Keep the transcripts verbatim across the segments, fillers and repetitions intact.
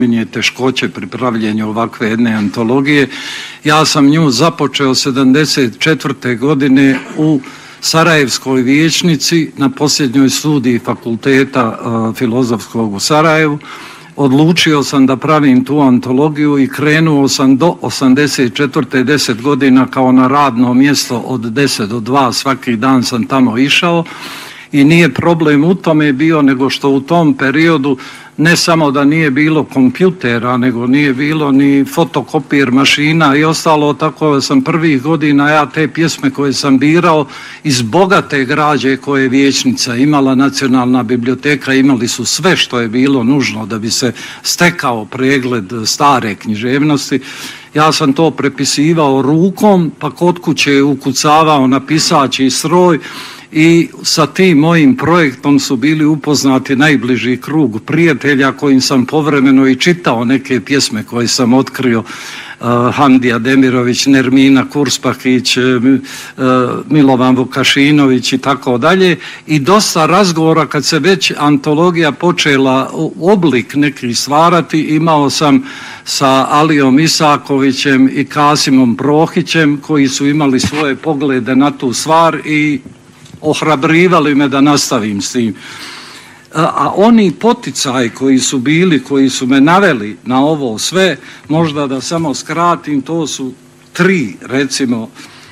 teškoće pri pravljenju ovakve jedne antologije. Ja sam nju započeo sedamdeset četvrte godine u Sarajevskoj vijećnici na posljednjoj studiji fakulteta uh, filozofskog u Sarajevu. Odlučio sam da pravim tu antologiju i krenuo sam do osamdeset četvrte deset godina kao na radno mjesto od deset do dva, svaki dan sam tamo išao i nije problem u tome bio nego što u tom periodu ne samo da nije bilo kompjutera, nego nije bilo ni fotokopir mašina i ostalo, tako da sam prvih godina ja te pjesme koje sam birao iz bogate građe koje je vijećnica imala, Nacionalna biblioteka, imali su sve što je bilo nužno da bi se stekao pregled stare književnosti. Ja sam to prepisivao rukom, pa kod kuće ukucavao na pisaći stroj i sa tim mojim projektom su bili upoznati najbliži krug prijatelja kojim sam povremeno i čitao neke pjesme koje sam otkrio, uh, Handija Demirović, Nermina Kurspahić, uh, Milovan Vukašinović i tako dalje, i dosta razgovora kad se već antologija počela oblik neki stvarati. Imao sam sa Alijom Isakovićem i Kasimom Prohićem koji su imali svoje poglede na tu stvar i ohrabrivali me da nastavim s tim. A oni poticaji koji su bili, koji su me naveli na ovo sve, možda da samo skratim, to su tri, recimo,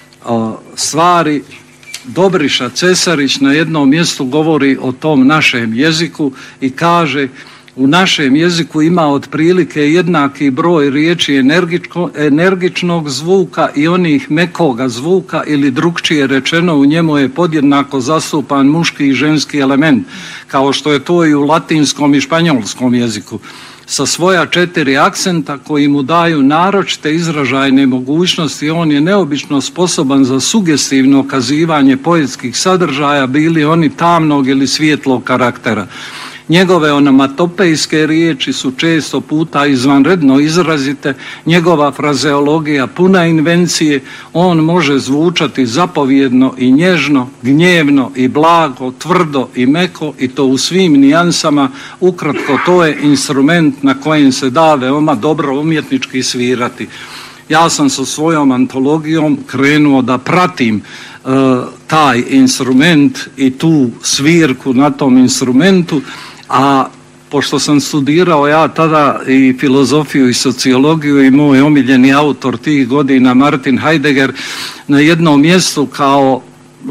stvari. Dobriša Cesarić na jednom mjestu govori o tom našem jeziku i kaže: u našem jeziku ima otprilike jednaki broj riječi energičko, energičnog zvuka i onih mekoga zvuka, ili drukčije rečeno u njemu je podjednako zastupan muški i ženski element, kao što je to i u latinskom i španjolskom jeziku, sa svoja četiri akcenta koji mu daju naročite izražajne mogućnosti. On je neobično sposoban za sugestivno kazivanje poetskih sadržaja, bili oni tamnog ili svjetlog karaktera. Njegove onomatopejske riječi su često puta izvanredno izrazite, njegova frazeologija puna invencije, on može zvučati zapovjedno i nježno, gnjevno i blago, tvrdo i meko, i to u svim nijansama. Ukratko, to je instrument na kojem se da veoma dobro umjetnički svirati. Ja sam sa svojom antologijom krenuo da pratim uh, taj instrument i tu svirku na tom instrumentu, a pošto sam studirao ja tada i filozofiju i sociologiju i moj omiljeni autor tih godina Martin Heidegger na jednom mjestu kao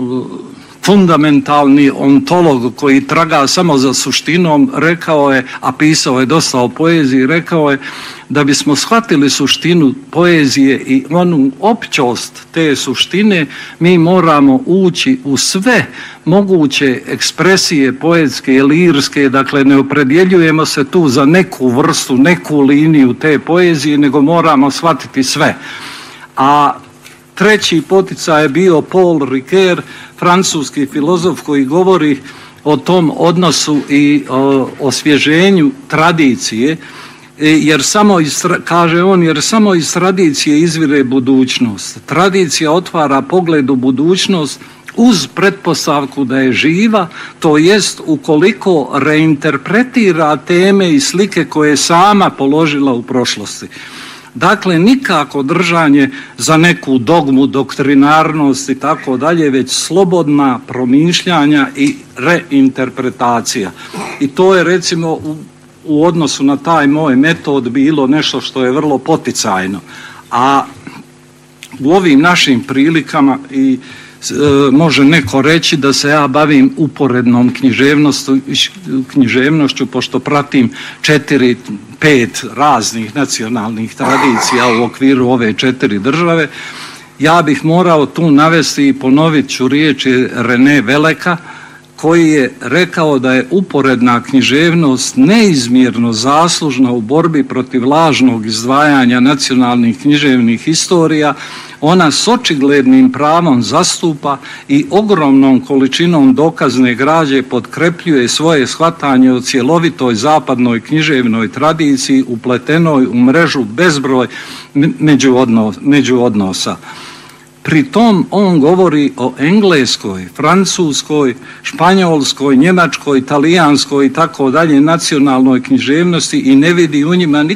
fundamentalni ontolog koji traga samo za suštinom rekao je, a pisao je dosta o poeziji, rekao je da bismo shvatili suštinu poezije i onu općost te suštine, mi moramo ući u sve moguće ekspresije poetske i lirske, dakle ne opredjeljujemo se tu za neku vrstu, neku liniju te poezije, nego moramo shvatiti sve. A treći poticaj je bio Paul Ricoeur, francuski filozof koji govori o tom odnosu i o osvježenju tradicije, jer samo iz, kaže on, jer samo iz tradicije izvire budućnost. Tradicija otvara pogled u budućnost uz pretpostavku da je živa, to jest ukoliko reinterpretira teme i slike koje je sama položila u prošlosti. Dakle, nikako držanje za neku dogmu, doktrinarnost i tako dalje, već slobodna promišljanja i reinterpretacija. I to je, recimo, u, u odnosu na taj moj metod bilo nešto što je vrlo poticajno. A u ovim našim prilikama i e, može neko reći da se ja bavim uporednom književnošću, pošto pratim četiri, pet raznih nacionalnih tradicija u okviru ove četiri države. Ja bih morao tu navesti i ponovit ću riječi René Veleka, koji je rekao da je uporedna književnost neizmjerno zaslužna u borbi protiv lažnog izdvajanja nacionalnih književnih historija. Ona s očiglednim pravom zastupa i ogromnom količinom dokazne građe potkrepljuje svoje shvatanje o cjelovitoj zapadnoj književnoj tradiciji upletenoj u mrežu bezbroj međuodnosa. Pri tom on govori o engleskoj, francuskoj, španjolskoj, njemačkoj, italijanskoj i tako dalje nacionalnoj književnosti i ne vidi u njima